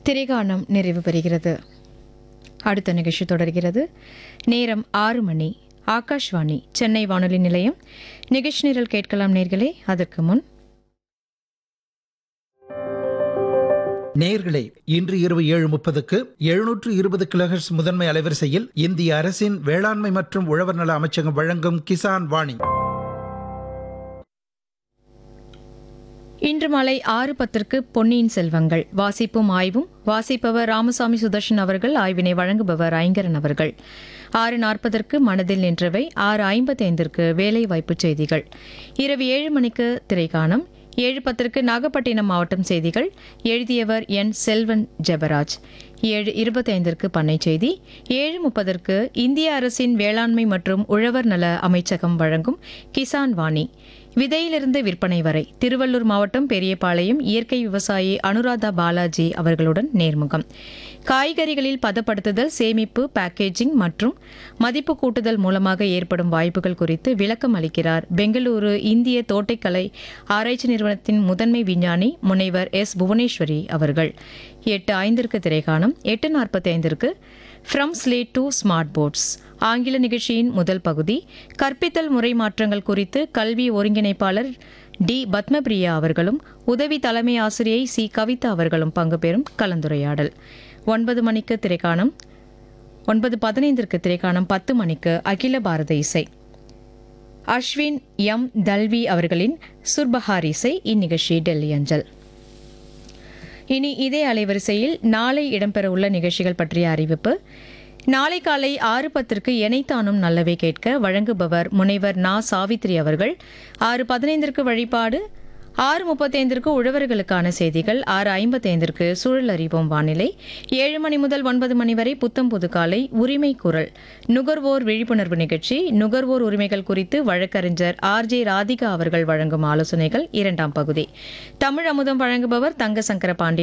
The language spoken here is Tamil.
திரைகாணம் நிறைவு பெறுகிறது. அடுத்த நிகழ்ச்சி தொடர்கிறது. நேரம் 6 மணி. ஆகாஷ்வாணி சென்னை வானொலி நிலையம். நிகழ்ச்சி நிரல் கேட்கலாம் நேர்களே. அதற்கு முன் நேயர்களே, இன்று இரவு 7:30க்கு 720 கிலோஹெர்ட்ஸ் முதன்மை அலைவரிசையில் இந்திய அரசின் வேளாண்மை மற்றும் உழவர் நல அமைச்சகம் வழங்கும் கிசான் வாணி. இன்று மாலை 6:10க்கு பொன்னியின் செல்வங்கள் வாசிப்பும் ஆய்வும். வாசிப்பவர் ராமசாமி சுதர்ஷன் அவர்கள். ஆய்வினை வழங்குபவர் ஐங்கரன் அவர்கள். 6:40க்கு மனதில் நின்றவை. 6:55க்கு வேலைவாய்ப்பு செய்திகள். இரவு 7 மணிக்கு திரைக்காணம். 7:10க்கு நாகப்பட்டினம் மாவட்டம் செய்திகள். எழுதியவர் என் செல்வன் ஜெபராஜ். 7:25க்கு பண்ணை செய்தி. 7:30க்கு இந்திய அரசின் வேளாண்மை மற்றும் உழவர் நல அமைச்சகம் வழங்கும் கிசான் வாணி. விதையிலிருந்து விற்பனை வரை திருவள்ளூர் மாவட்டம் பெரியபாளையம் இயற்கை விவசாயி அனுராதா பாலாஜி அவர்களுடன் நேர்முகம். காய்கறிகளில் பதப்படுத்துதல், சேமிப்பு, பேக்கேஜிங் மற்றும் மதிப்பு கூட்டுதல் மூலமாக ஏற்படும் வாய்ப்புகள் குறித்து விளக்கம் அளிக்கிறார் பெங்களூரு இந்திய தோட்டக்கலை ஆராய்ச்சி நிறுவனத்தின் முதன்மை விஞ்ஞானி முனைவர் எஸ் புவனேஸ்வரி அவர்கள். 8:05க்கு திரைக்காணம். 8:45க்கு from slate to smart ports ஆங்கில நிகழ்ச்சியின் முதல் பகுதி. கற்பித்தல் முறை மாற்றங்கள் குறித்து கல்வி ஒருங்கிணைப்பாளர் டி பத்மபிரியா அவர்களும் உதவி தலைமை ஆசிரியை சி கவிதா அவர்களும் பங்கு பெறும் கலந்துரையாடல். 9 மணிக்கு திரைக்காணம். 9:15க்கு திரைக்காணம். 10 மணிக்கு அகில பாரத இசை. அஸ்வின் எம் தல்வி அவர்களின் சுர்பஹார் இசை. இந்நிகழ்ச்சி டெல்லி அஞ்சல். இனி இதே அலைவரிசையில் நாளை இடம்பெறவுள்ள நிகழ்ச்சிகள் பற்றிய அறிவிப்பு. நாளை காலை 6:10க்கு எனைத்தானும் நல்லவே கேட்க வழங்குபவர் முனைவர் நா சாவித்ரி அவர்கள். 6:15க்கு வழிபாடு. 6:35க்கு உழவர்களுக்கான செய்திகள். 6:55க்கு சூழல் அறிவோம் வானிலை. 7 மணி முதல் 9 மணி வரை புத்தம் புது காலை உரிமை குரல் நுகர்வோர் விழிப்புணர்வு நிகழ்ச்சி. நுகர்வோர் உரிமைகள் குறித்து வழக்கறிஞர் ஆர்.ஜே. ராதிகா அவர்கள் வழங்கும் ஆலோசனைகள் 2ஆம் பகுதி. தமிழ் அமுதம் வழங்குபவர் தங்க சங்கர பாண்டியன்